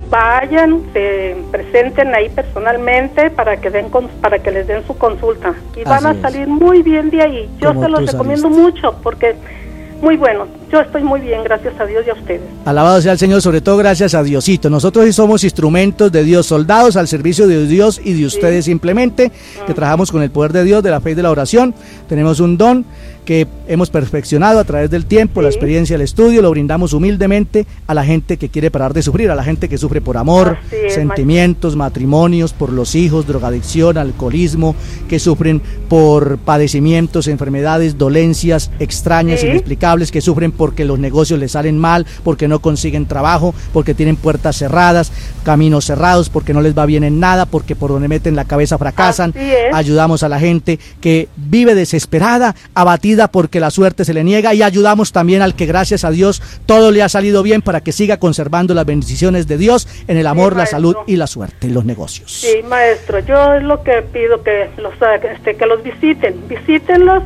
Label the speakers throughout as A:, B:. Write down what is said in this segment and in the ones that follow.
A: vayan, se presenten ahí personalmente para que les den su consulta y van a salir muy bien de ahí. Yo se los recomiendo mucho porque muy bueno. Yo estoy muy bien, gracias a Dios y a ustedes.
B: Alabado sea el Señor, sobre todo gracias a Diosito. Nosotros sí somos instrumentos de Dios, soldados al servicio de Dios y de ustedes simplemente, que trabajamos con el poder de Dios, de la fe y de la oración. Tenemos un don que hemos perfeccionado a través del tiempo, la experiencia, el estudio, lo brindamos humildemente a la gente que quiere parar de sufrir, a la gente que sufre por amor, sentimientos, matrimonios, por los hijos, drogadicción, alcoholismo, que sufren por padecimientos, enfermedades, dolencias extrañas, inexplicables, que sufren porque los negocios les salen mal, porque no consiguen trabajo, porque tienen puertas cerradas, caminos cerrados, porque no les va bien en nada, porque por donde meten la cabeza fracasan. Ayudamos a la gente que vive desesperada, abatida porque la suerte se le niega, y ayudamos también al que gracias a Dios todo le ha salido bien para que siga conservando las bendiciones de Dios en el amor, la salud y la suerte en los negocios.
A: Sí, maestro, yo es lo que pido, que los visítenlos,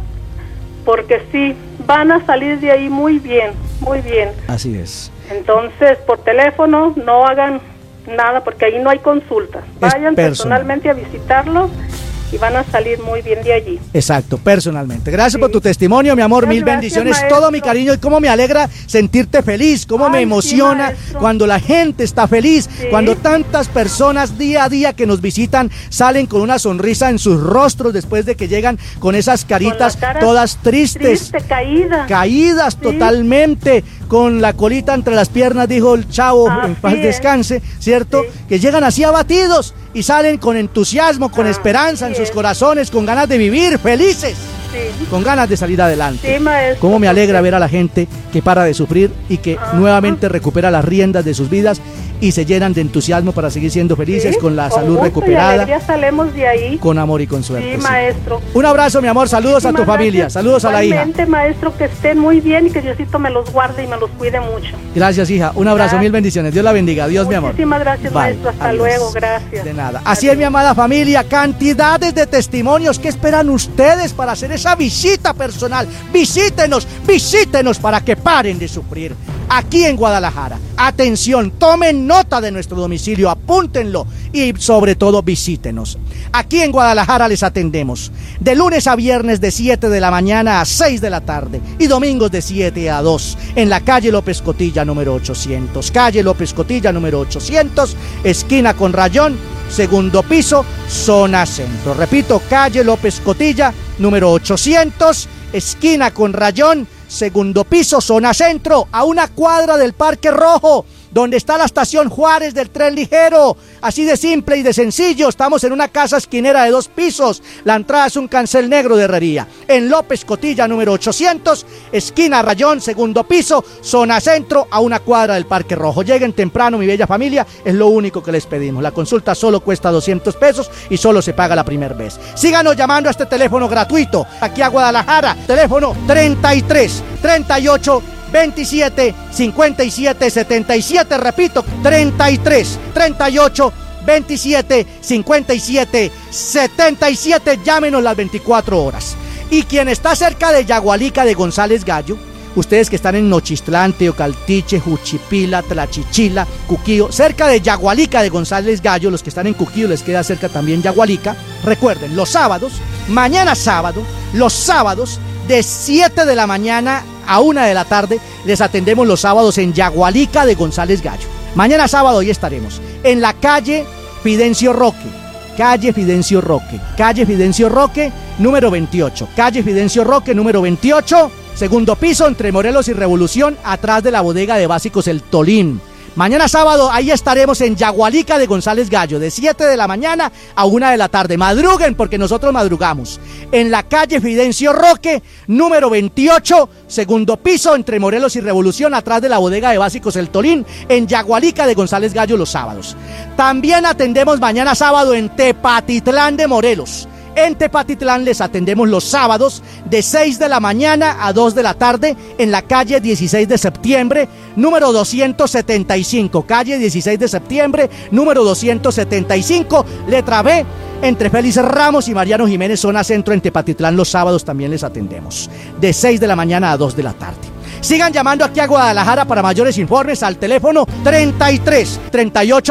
A: porque sí, van a salir de ahí muy bien, muy bien.
B: Así es.
A: Entonces, por teléfono no hagan nada, porque ahí no hay consultas. Vayan personalmente a visitarlos y van a salir muy bien de allí.
B: Exacto, personalmente. Gracias por tu testimonio, mi amor, mil bendiciones, maestro. Todo mi cariño, y cómo me alegra sentirte feliz, cómo me emociona cuando la gente está feliz, cuando tantas personas día a día que nos visitan salen con una sonrisa en sus rostros después de que llegan con esas caritas todas tristes, caídas totalmente, con la colita entre las piernas, dijo el chavo, en paz descanse, ¿cierto? Que llegan así abatidos y salen con entusiasmo, con esperanza en sus corazones, con ganas de vivir, felices, con ganas de salir adelante. Cómo me alegra ver a la gente que para de sufrir y que nuevamente recupera las riendas de sus vidas y se llenan de entusiasmo para seguir siendo felices, con la salud recuperada,
A: salemos de ahí,
B: con amor y con suerte.
A: Maestro.
B: Un abrazo, mi amor, saludos a tu familia, saludos a la hija.
A: Maestro, que estén muy bien y que Diosito me los guarde y me los cuide mucho.
B: Gracias, hija, un abrazo, mil bendiciones, Dios la bendiga, Dios, mi amor.
A: Muchísimas gracias, maestro, hasta luego, gracias.
B: De nada. Así es, mi amada familia, cantidades de testimonios. ¿Qué esperan ustedes para hacer esa visita personal? Visítenos para que paren de sufrir. Aquí en Guadalajara, atención, tomen nota de nuestro domicilio, apúntenlo y sobre todo visítenos. Aquí en Guadalajara les atendemos de lunes a viernes de 7 de la mañana a 6 de la tarde y domingos de 7 a 2 en la calle López Cotilla número 800, calle López Cotilla número 800, esquina con Rayón, segundo piso, zona centro. Repito, calle López Cotilla número 800, esquina con Rayón, segundo piso, zona centro, a una cuadra del Parque Rojo, donde está la estación Juárez del tren ligero. Así de simple y de sencillo. Estamos en una casa esquinera de 2 pisos. La entrada es un cancel negro de herrería. En López Cotilla número 800, esquina Rayón, segundo piso, zona centro, a una cuadra del Parque Rojo. Lleguen temprano, mi bella familia, es lo único que les pedimos. La consulta solo cuesta 200 pesos y solo se paga la primera vez. Síganos llamando a este teléfono gratuito, aquí a Guadalajara, teléfono 33 38 27 57 77, repito, 33 38 27 57 77, llámenos las 24 horas. Y quien está cerca de Yagualica de González Gallo, ustedes que están en Nochistlán, Teocaltiche, Juchipila, Tlachichila, Cuquío, cerca de Yagualica de González Gallo, los que están en Cuquío les queda cerca también Yagualica, recuerden, los sábados, mañana sábado, los sábados de 7 de la mañana a 1 de la tarde, les atendemos los sábados en Yagualica de González Gallo. Mañana sábado hoy estaremos en la calle Fidencio Roque, calle Fidencio Roque, número 28, calle Fidencio Roque, número 28, segundo piso, entre Morelos y Revolución, atrás de la bodega de básicos El Tolín. Mañana sábado ahí estaremos en Yagualica de González Gallo, de 7 de la mañana a 1 de la tarde. Madruguen porque nosotros madrugamos. En la calle Fidencio Roque, número 28, segundo piso, entre Morelos y Revolución, atrás de la bodega de básicos El Tolín, en Yagualica de González Gallo los sábados. También atendemos mañana sábado en Tepatitlán de Morelos. En Tepatitlán les atendemos los sábados de 6 de la mañana a 2 de la tarde en la calle 16 de septiembre, número 275. Calle 16 de septiembre, número 275, letra B, entre Félix Ramos y Mariano Jiménez, zona centro en Tepatitlán. Los sábados también les atendemos de 6 de la mañana a 2 de la tarde. Sigan llamando aquí a Guadalajara para mayores informes al teléfono 33 38